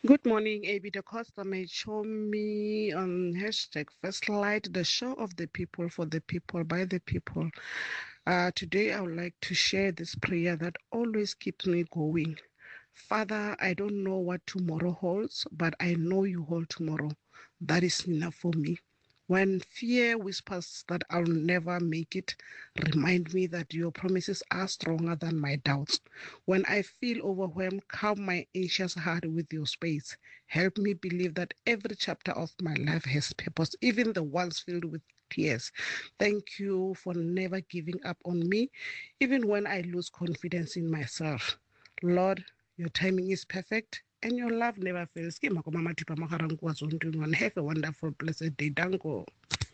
Good morning, AB Da Costa. May show me on hashtag First Light, the show of the people, for the people, by the people. Today, I would like to share this prayer that always keeps me going. Father, I don't know what tomorrow holds, but I know you hold tomorrow. That is enough for me. When fear whispers that I'll never make it, remind me that your promises are stronger than my doubts. When I feel overwhelmed, calm my anxious heart with your space. Help me believe that every chapter of my life has purpose, even the ones filled with tears. Thank you for never giving up on me, even when I lose confidence in myself. Lord, your timing is perfect and your love never fails. Have a wonderful, blessed day. Dango.